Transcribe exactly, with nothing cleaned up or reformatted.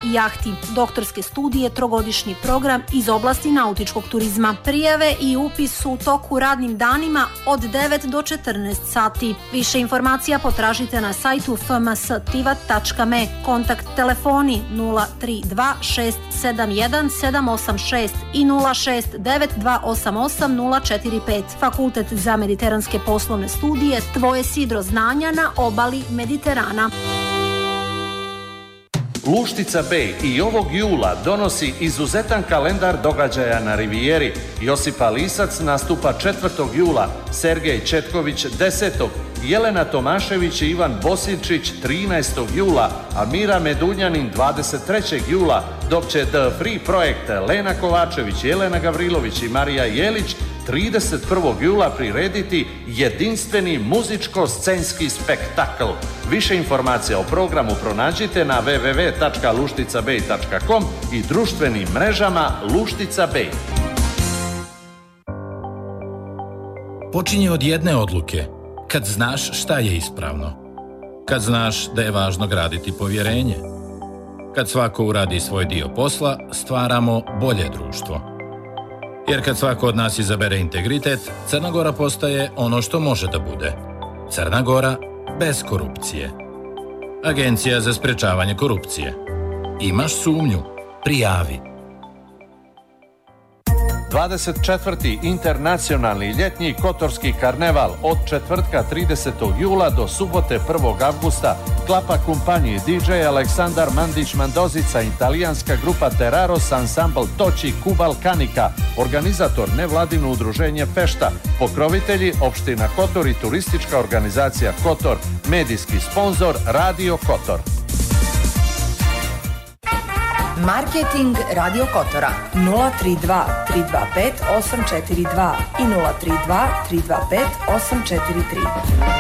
i jahti, doktorske studije, trogodišnji program iz oblasti nautičkog turizma. Prijave i upis su u toku radnim danima od devet do četrnaest sati. Više informacija potražite na sajtu f m s tivat tačka m e. Kontakt telefoni nula tri dva šest sedam jedan sedam osam šest i nula šest devet dva osam osam nula četiri pet. Fakultet za mediteranske poslovne studije, tvoje sidro znanja na obali Mediterana. Luštica Bay i ovog jula donosi izuzetan kalendar događaja na rivijeri. Josipa Lisac nastupa četvrtog jula, Sergej Četković desetog, Jelena Tomašević i Ivan Bosilčić trinaestog jula, a Mira Medunjanin dvadeset trećeg jula, dok će The Free Projekt Lena Kovačević, Jelena Gavrilović i Marija Jelić trideset prvog jula prirediti jedinstveni muzičko-scenski spektakl. Više informacija o programu pronađite na w w w tačka luštica bay tačka com i društvenim mrežama Luštica Bay. Počinje od jedne odluke, kad znaš šta je ispravno. Kad znaš da je važno graditi povjerenje. Kad svako uradi svoj dio posla, stvaramo bolje društvo. Jer kad svako od nas izabere integritet, Crna Gora postaje ono što može da bude. Crna Gora bez korupcije. Agencija za sprečavanje korupcije. Imaš sumnju? Prijavi. dvadeset četvrti internacionalni ljetnji Kotorski karneval od četvrtka tridesetog jula do subote prvog avgusta. Klapa kumpanji D J Aleksandar Mandić-Mandozica, italijanska grupa Terraros, ansambl Toći, Kubal Kanika, organizator nevladino udruženje Fešta, pokrovitelji opština Kotor i turistička organizacija Kotor, medijski sponzor Radio Kotor. Marketing Radio Kotora nula tri dva tri dva pet osam četiri dva i nula tri dva tri dva pet osam četiri tri.